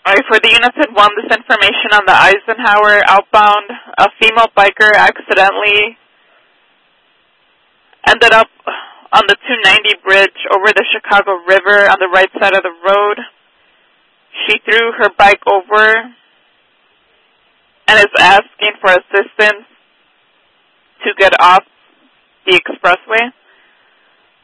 Alright, for the units that won this information on the Eisenhower outbound, a female biker accidentally ended up on the 290 bridge over the Chicago River on the right side of the road. She threw her bike over and is asking for assistance to get off the expressway.